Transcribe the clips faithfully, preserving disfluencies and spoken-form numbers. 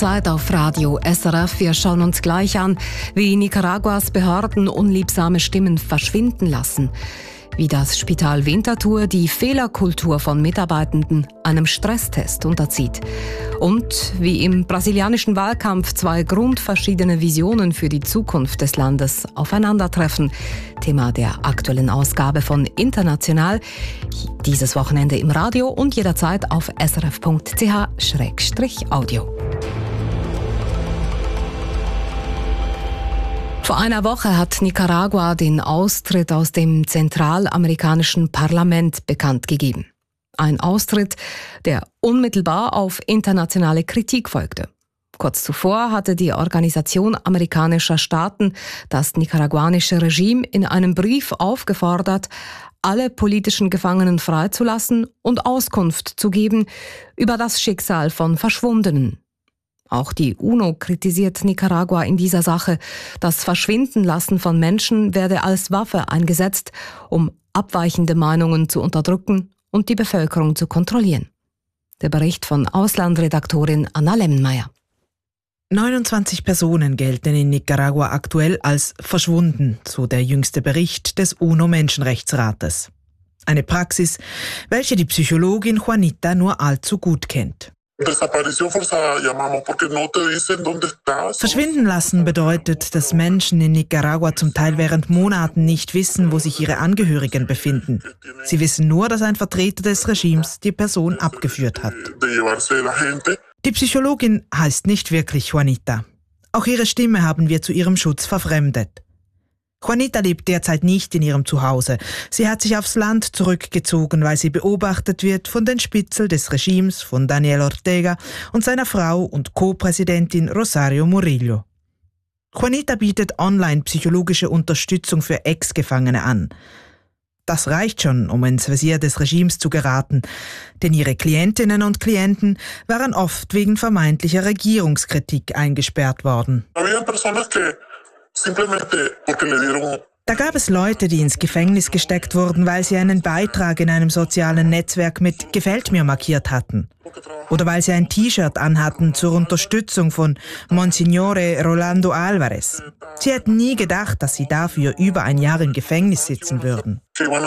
Zeit auf Radio S R F. Wir schauen uns gleich an, wie Nicaraguas Behörden unliebsame Stimmen verschwinden lassen, wie das Spital Winterthur die Fehlerkultur von Mitarbeitenden einem Stresstest unterzieht und wie im brasilianischen Wahlkampf zwei grundverschiedene Visionen für die Zukunft des Landes aufeinandertreffen. Thema der aktuellen Ausgabe von International, dieses Wochenende im Radio und jederzeit auf s r f punkt c h slash audio. Vor einer Woche hat Nicaragua den Austritt aus dem zentralamerikanischen Parlament bekannt gegeben. Ein Austritt, der unmittelbar auf internationale Kritik folgte. Kurz zuvor hatte die Organisation amerikanischer Staaten das nicaraguanische Regime in einem Brief aufgefordert, alle politischen Gefangenen freizulassen und Auskunft zu geben über das Schicksal von Verschwundenen. Auch die UNO kritisiert Nicaragua in dieser Sache. Das Verschwindenlassen von Menschen werde als Waffe eingesetzt, um abweichende Meinungen zu unterdrücken und die Bevölkerung zu kontrollieren. Der Bericht von Auslandredaktorin Anna Lemmenmeier. neunundzwanzig Personen gelten in Nicaragua aktuell als verschwunden, so der jüngste Bericht des UNO-Menschenrechtsrates. Eine Praxis, welche die Psychologin Juanita nur allzu gut kennt. Verschwinden lassen bedeutet, dass Menschen in Nicaragua zum Teil während Monaten nicht wissen, wo sich ihre Angehörigen befinden. Sie wissen nur, dass ein Vertreter des Regimes die Person abgeführt hat. Die Psychologin heißt nicht wirklich Juanita. Auch ihre Stimme haben wir zu ihrem Schutz verfremdet. Juanita lebt derzeit nicht in ihrem Zuhause. Sie hat sich aufs Land zurückgezogen, weil sie beobachtet wird von den Spitzeln des Regimes, von Daniel Ortega und seiner Frau und Co-Präsidentin Rosario Murillo. Juanita bietet online psychologische Unterstützung für Ex-Gefangene an. Das reicht schon, um ins Visier des Regimes zu geraten, denn ihre Klientinnen und Klienten waren oft wegen vermeintlicher Regierungskritik eingesperrt worden. Da gab es Leute, die ins Gefängnis gesteckt wurden, weil sie einen Beitrag in einem sozialen Netzwerk mit Gefällt mir markiert hatten. Oder weil sie ein T-Shirt anhatten zur Unterstützung von Monsignore Rolando Alvarez. Sie hätten nie gedacht, dass sie dafür über ein Jahr im Gefängnis sitzen würden.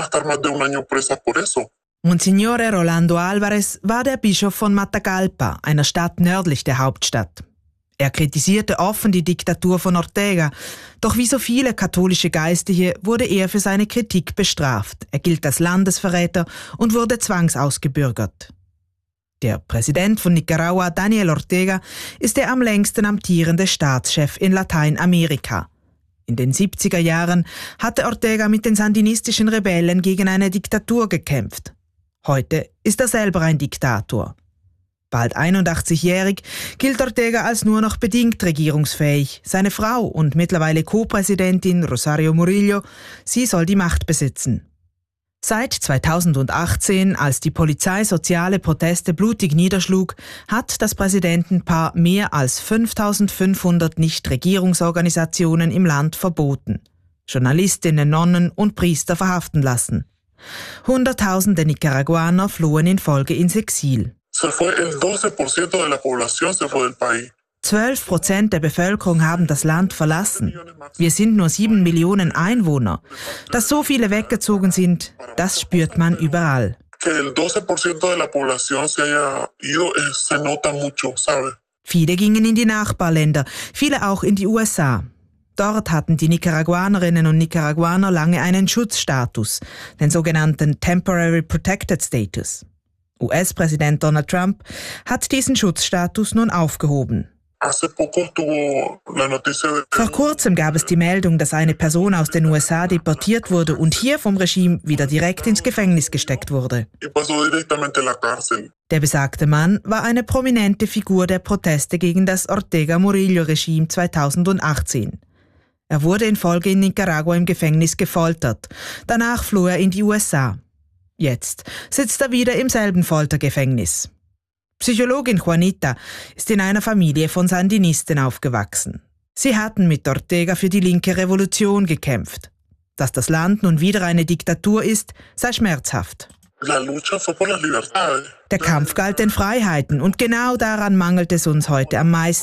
Monsignore Rolando Alvarez war der Bischof von Matagalpa, einer Stadt nördlich der Hauptstadt. Er kritisierte offen die Diktatur von Ortega, doch wie so viele katholische Geistliche wurde er für seine Kritik bestraft. Er gilt als Landesverräter und wurde zwangsausgebürgert. Der Präsident von Nicaragua, Daniel Ortega, ist der am längsten amtierende Staatschef in Lateinamerika. In den siebziger Jahren hatte Ortega mit den sandinistischen Rebellen gegen eine Diktatur gekämpft. Heute ist er selber ein Diktator. Bald einundachtzigjährig gilt Ortega als nur noch bedingt regierungsfähig. Seine Frau und mittlerweile Co-Präsidentin Rosario Murillo, sie soll die Macht besitzen. Seit zweitausendachtzehn, als die Polizei soziale Proteste blutig niederschlug, hat das Präsidentenpaar mehr als fünftausendfünfhundert Nichtregierungsorganisationen im Land verboten, Journalistinnen, Nonnen und Priester verhaften lassen. Hunderttausende Nicaraguaner flohen in Folge ins Exil. Zwölf Prozent der Bevölkerung haben das Land verlassen. Wir sind nur sieben Millionen Einwohner. Dass so viele weggezogen sind, das spürt man überall. Viele gingen in die Nachbarländer, viele auch in die U S A. Dort hatten die Nicaraguanerinnen und Nicaraguaner lange einen Schutzstatus, den sogenannten Temporary Protected Status. U S-Präsident Donald Trump hat diesen Schutzstatus nun aufgehoben. Vor kurzem gab es die Meldung, dass eine Person aus den U S A deportiert wurde und hier vom Regime wieder direkt ins Gefängnis gesteckt wurde. Der besagte Mann war eine prominente Figur der Proteste gegen das Ortega-Murillo-Regime zweitausendachtzehn. Er wurde in Folge in Nicaragua im Gefängnis gefoltert. Danach floh er in die U S A. Jetzt sitzt er wieder im selben Foltergefängnis. Psychologin Juanita ist in einer Familie von Sandinisten aufgewachsen. Sie hatten mit Ortega für die linke Revolution gekämpft. Dass das Land nun wieder eine Diktatur ist, sei schmerzhaft. Der Kampf galt den Freiheiten und genau daran mangelt es uns heute am meisten.